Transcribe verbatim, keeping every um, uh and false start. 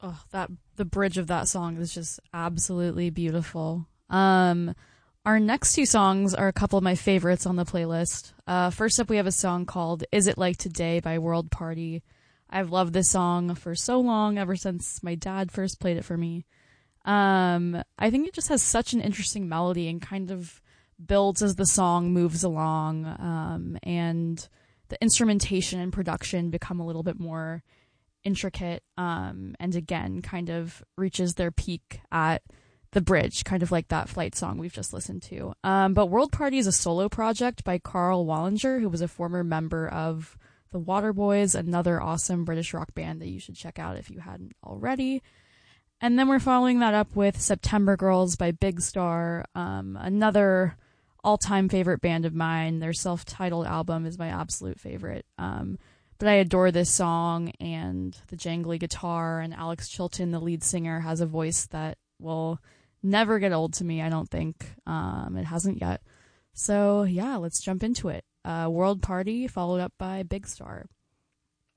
Oh, that the bridge of that song is just absolutely beautiful. Um, our next two songs are a couple of my favorites on the playlist. Uh, first up, we have a song called "Is It Like Today" by World Party. I've loved this song for so long, ever since my dad first played it for me. Um, I think it just has such an interesting melody and kind of builds as the song moves along, um, and the instrumentation and production become a little bit more intricate, um, and again kind of reaches their peak at the bridge, kind of like that Flight song we've just listened to. Um, but World Party is a solo project by Carl Wallinger, who was a former member of the Waterboys, another awesome British rock band that you should check out if you hadn't already. And then we're following that up with September Girls by Big Star, um, another all-time favorite band of mine. Their self-titled album is my absolute favorite. Um, But I adore this song and the jangly guitar, and Alex Chilton, the lead singer, has a voice that will never get old to me, I don't think. Um, it hasn't yet. So, yeah, let's jump into it. Uh, World Party, followed up by Big Star.